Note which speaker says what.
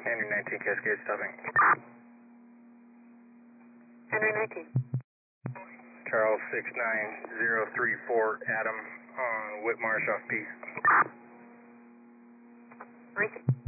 Speaker 1: Henry 19 Cascade stopping.
Speaker 2: Henry 19.
Speaker 1: Charles 69034 Adam on Whitmarsh off Peace.
Speaker 2: Right.